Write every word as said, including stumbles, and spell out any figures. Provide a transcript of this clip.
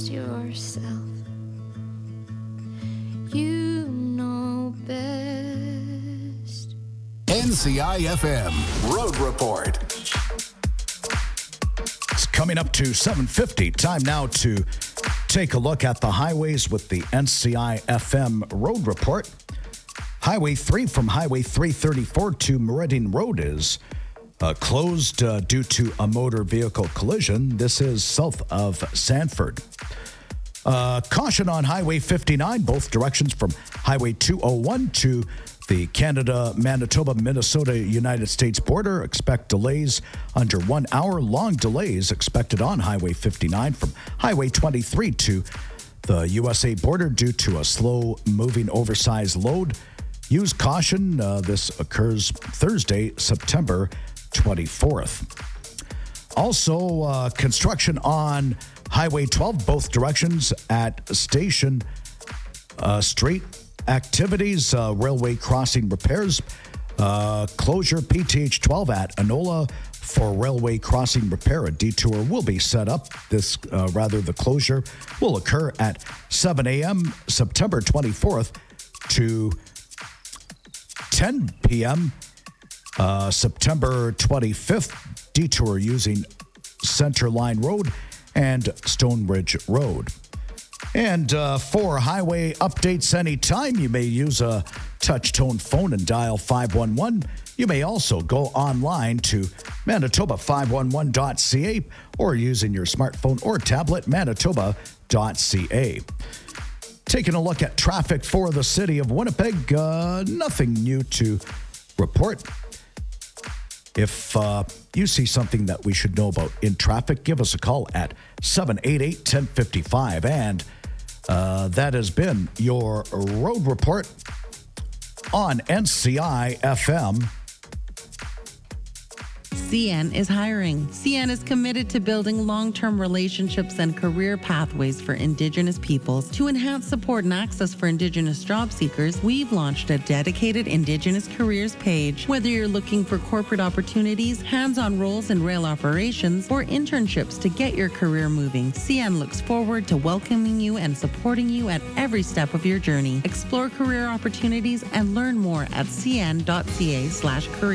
yourself. You know best. N C I F M Road Report. It's coming up to seven fifty. Time now to take a look at the highways with the N C I F M Road Report. Highway three from Highway three thirty-four to Meridian Road is uh, closed uh, due to a motor vehicle collision. This is south of Sanford. Uh, caution on Highway fifty-nine, both directions from Highway two oh one to the Canada, Manitoba, Minnesota, United States border. Expect delays under one hour. Long delays expected on Highway fifty-nine from Highway twenty-three to the U S A border due to a slow-moving oversized load. Use caution. Uh, this occurs Thursday, September twenty-fourth. Also, uh, construction on Highway twelve, both directions at Station uh, Street. Activities, uh, railway crossing repairs, uh, closure P T H twelve at Enola for railway crossing repair. A detour will be set up. This, uh, rather, the closure will occur at seven a.m. September twenty-fourth to ten p.m. Uh, September twenty-fifth. Detour using Center Line Road and Stone Ridge Road. And uh, for highway updates anytime, you may use a touch-tone phone and dial five one one. You may also go online to manitoba five one one dot c a or using your smartphone or tablet, manitoba dot c a. Taking a look at traffic for the city of Winnipeg, uh, nothing new to report. If uh, you see something that we should know about in traffic, give us a call at seven eight eight, one oh five five. And uh, that has been your road report on N C I F M. C N is hiring. C N is committed to building long-term relationships and career pathways for Indigenous peoples. To enhance support and access for Indigenous job seekers, we've launched a dedicated Indigenous careers page. Whether you're looking for corporate opportunities, hands-on roles in rail operations, or internships to get your career moving, C N looks forward to welcoming you and supporting you at every step of your journey. Explore career opportunities and learn more at c n dot c a slash career.